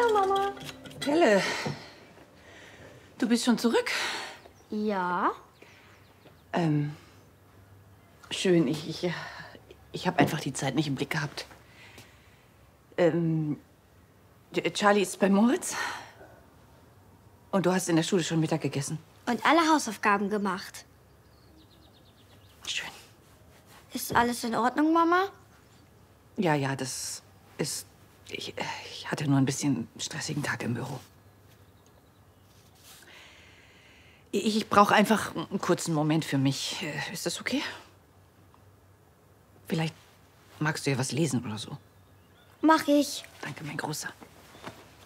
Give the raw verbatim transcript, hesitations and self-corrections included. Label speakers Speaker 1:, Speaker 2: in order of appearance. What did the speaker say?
Speaker 1: Hallo, Mama.
Speaker 2: Helle, du bist schon zurück?
Speaker 1: Ja.
Speaker 2: Ähm, schön. Ich, ich, ich habe einfach die Zeit nicht im Blick gehabt. Ähm, Charlie ist bei Moritz. Und du hast in der Schule schon Mittag gegessen.
Speaker 1: Und alle Hausaufgaben gemacht.
Speaker 2: Schön.
Speaker 1: Ist alles in Ordnung, Mama?
Speaker 2: Ja, ja, das ist... Ich, ich hatte nur ein bisschen stressigen Tag im Büro. Ich, ich brauche einfach einen kurzen Moment für mich. Ist das okay? Vielleicht magst du ja was lesen oder so.
Speaker 1: Mach ich.
Speaker 2: Danke, mein Großer.